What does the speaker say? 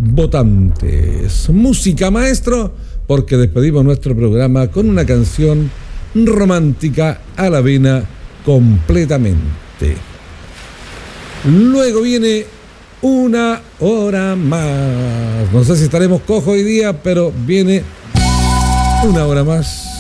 votantes. Música, maestro, porque despedimos nuestro programa con una canción romántica a la vena completamente. Luego viene Una Hora Más. No sé si estaremos cojos hoy día, pero viene Una Hora Más